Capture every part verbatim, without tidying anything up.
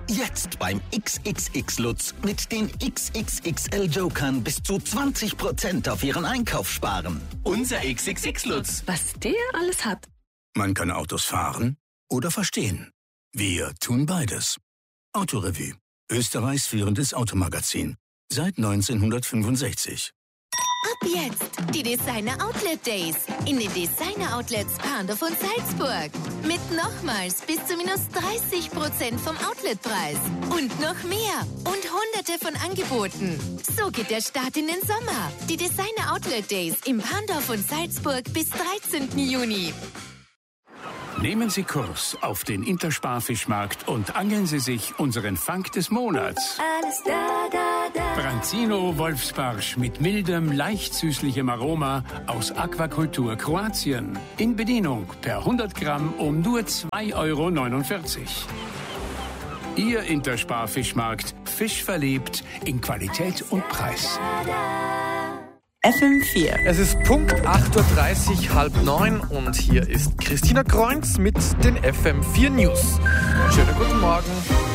Jetzt beim X X X Lutz mit den X X X L Jokern bis zu zwanzig Prozent auf Ihren Einkauf sparen. Unser X X X Lutz. Was der alles hat. Man kann Autos fahren oder verstehen. Wir tun beides. Autorevue. Österreichs führendes Automagazin. Seit neunzehnhundertfünfundsechzig. Ab jetzt die Designer Outlet Days in den Designer Outlets Parndorf und Salzburg. Mit nochmals bis zu minus dreißig Prozent vom Outletpreis. Und noch mehr. Und hunderte von Angeboten. So geht der Start in den Sommer. Die Designer Outlet Days im Parndorf und Salzburg bis dreizehnten Juni. Nehmen Sie Kurs auf den Intersparfischmarkt und angeln Sie sich unseren Fang des Monats. Alles da, da, da. Branzino Wolfsbarsch mit mildem, leicht süßlichem Aroma aus Aquakultur Kroatien. In Bedienung per hundert Gramm um nur zwei Euro neunundvierzig. Ihr Intersparfischmarkt, Fisch verliebt in Qualität und Preis. F M vier. Es ist Punkt acht Uhr dreißig, halb neun und hier ist Christina Kreunz mit den F M vier News. Schönen guten Morgen.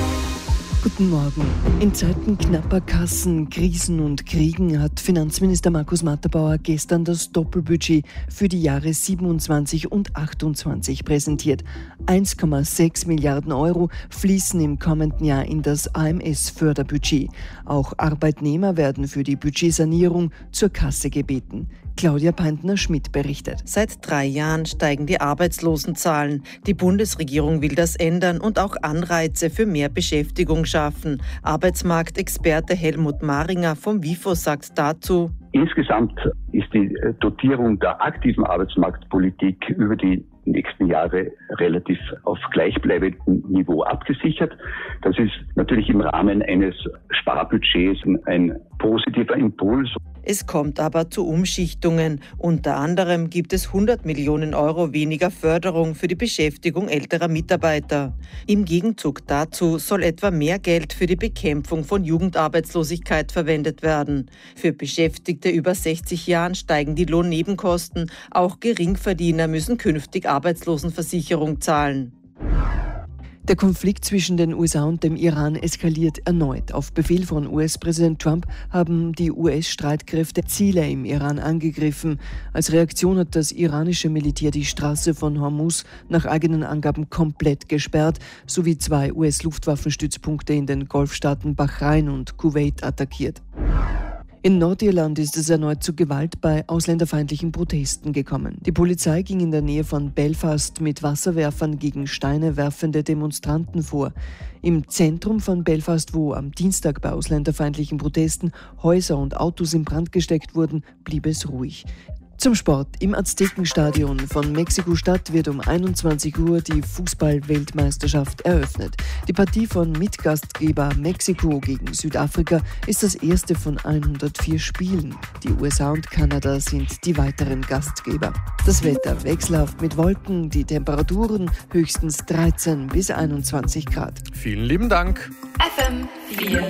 Guten Morgen. In Zeiten knapper Kassen, Krisen und Kriegen hat Finanzminister Markus Matterbauer gestern das Doppelbudget für die Jahre siebenundzwanzig und achtundzwanzig präsentiert. eins Komma sechs Milliarden Euro fließen im kommenden Jahr in das A M S-Förderbudget. Auch Arbeitnehmer werden für die Budgetsanierung zur Kasse gebeten. Claudia Peintner-Schmidt berichtet. Seit drei Jahren steigen die Arbeitslosenzahlen. Die Bundesregierung will das ändern und auch Anreize für mehr Beschäftigung schaffen. Arbeitsmarktexperte Helmut Maringer vom WIFO sagt dazu: Insgesamt ist die Dotierung der aktiven Arbeitsmarktpolitik über die nächsten Jahre relativ auf gleichbleibendem Niveau abgesichert. Das ist natürlich im Rahmen eines Sparbudgets ein positiver Impuls. Es kommt aber zu Umschichtungen. Unter anderem gibt es hundert Millionen Euro weniger Förderung für die Beschäftigung älterer Mitarbeiter. Im Gegenzug dazu soll etwa mehr Geld für die Bekämpfung von Jugendarbeitslosigkeit verwendet werden. Für Beschäftigte über sechzig Jahren steigen die Lohnnebenkosten. Auch Geringverdiener müssen künftig Arbeitslosenversicherung zahlen. Der Konflikt zwischen den U S A und dem Iran eskaliert erneut. Auf Befehl von U S-Präsident Trump haben die U S-Streitkräfte Ziele im Iran angegriffen. Als Reaktion hat das iranische Militär die Straße von Hormuz nach eigenen Angaben komplett gesperrt, sowie zwei U S-Luftwaffenstützpunkte in den Golfstaaten Bahrain und Kuwait attackiert. In Nordirland ist es erneut zu Gewalt bei ausländerfeindlichen Protesten gekommen. Die Polizei ging in der Nähe von Belfast mit Wasserwerfern gegen Steine werfende Demonstranten vor. Im Zentrum von Belfast, wo am Dienstag bei ausländerfeindlichen Protesten Häuser und Autos in Brand gesteckt wurden, blieb es ruhig. Zum Sport. Im Aztekenstadion von Mexiko-Stadt wird um einundzwanzig Uhr die Fußball-Weltmeisterschaft eröffnet. Die Partie von Mitgastgeber Mexiko gegen Südafrika ist das erste von hundertvier Spielen. Die U S A und Kanada sind die weiteren Gastgeber. Das Wetter wechselhaft mit Wolken, die Temperaturen höchstens dreizehn bis einundzwanzig Grad. Vielen lieben Dank. F M vier